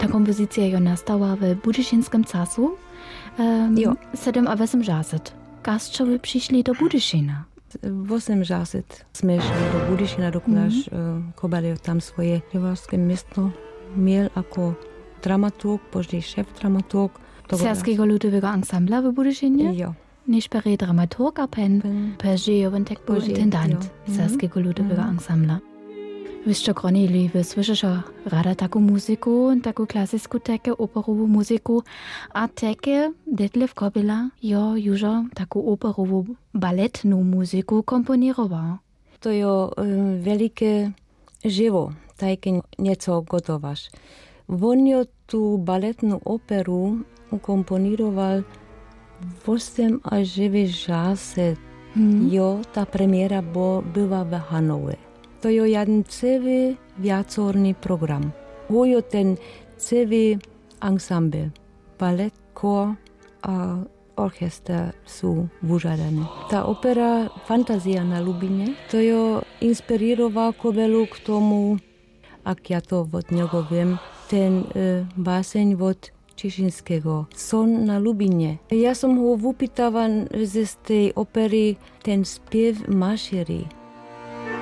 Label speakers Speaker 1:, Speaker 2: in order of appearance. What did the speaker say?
Speaker 1: Ta kompozycja jo nastała w Budyšinskim czasu. 7 a 8 žáset. Gastčovi přišli do Budyšina.
Speaker 2: 8 žáset jsme šli do Budyšina, dokud Kobaljev tam svoje pěvařské město měl jako dramaturg, později šéf-dramaturg.
Speaker 1: Serského ľudového ansambla v Budyšinie?
Speaker 2: Jo.
Speaker 1: Než per dramaturg a pen Peržijoven tak byl intendant Serského ľudového ansambla. Vy ste kronili, vy slyšíš rada takú muziku, takú klasickou také operovú muziku a také Detlev Kobila jo južo takú operovú baletnú muziku komponíroval.
Speaker 2: To je veliké živo, také něco gotováš. On jo tu baletnú operu komponíroval 8 až 9 žáset. Jo, ta premiéra byla v Hanove. To je jeden celý viacorný program. Hojo ten celý ensemble, balet, kor a orchester sú vyžadané. Ta opera Fantazia na Lubině, to je inspiroval Kobelu k tomu, ak ja to od něho vím, ten báseň od Čižinského, Son na Lubině. Ja som ho vypýtala z tej opery ten zpěv Mašery.